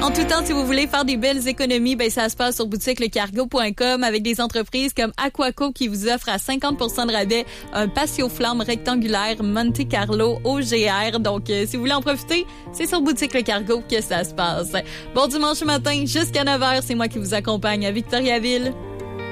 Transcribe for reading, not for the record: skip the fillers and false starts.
En tout temps, si vous voulez faire des belles économies, ben ça se passe sur boutiquelecargo.com avec des entreprises comme Aquaco qui vous offre à 50% de rabais un patio flamme rectangulaire Monte Carlo OGR. Donc, si vous voulez en profiter, c'est sur Boutique Le Cargo que ça se passe. Bon dimanche matin jusqu'à 9h, c'est moi qui vous accompagne à Victoriaville.